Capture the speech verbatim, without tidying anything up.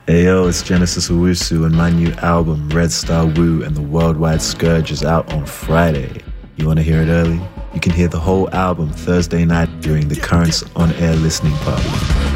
Hey yo, it's Genesis Owusu, and my new album, Red Star Woo and the Worldwide Scourge, is out on Friday. You want to hear it early? You can hear the whole album Thursday night during the Currents On Air listening party.